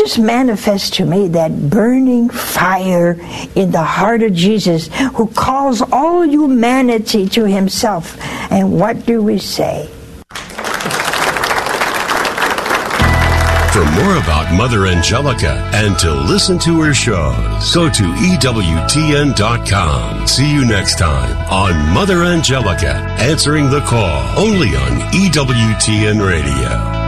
just manifests to me that burning fire in the heart of Jesus, who calls all humanity to himself. And what do we say? For more about Mother Angelica and to listen to her shows, go to EWTN.com. See you next time on Mother Angelica, answering the call, only on EWTN Radio.